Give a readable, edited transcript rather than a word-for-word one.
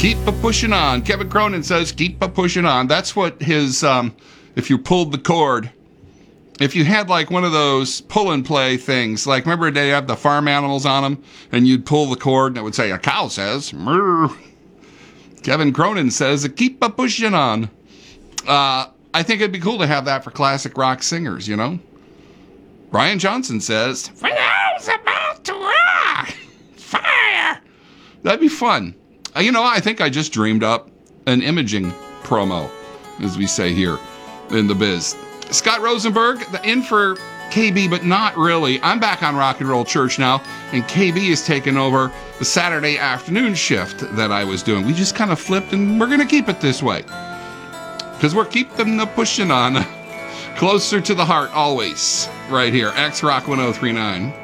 Keep a pushing on. Kevin Cronin says, keep a pushing on. That's what his, if you pulled the cord, if you had like one of those pull and play things, like remember they have the farm animals on them, and you'd pull the cord and it would say, a cow says, moo. Kevin Cronin says, keep a pushing on. I think it'd be cool to have that for classic rock singers, you know? Brian Johnson says, for those about to rock, fire. That'd be fun. You know, I think I just dreamed up an imaging promo, as we say here in the biz. Scott Rosenberg, the in for KB, but not really. I'm back on Rock and Roll Church now, and KB is taking over the Saturday afternoon shift that I was doing. We just kind of flipped, and we're going to keep it this way. Because we're keeping the pushing on closer to the heart always. Right here, X Rock 1039.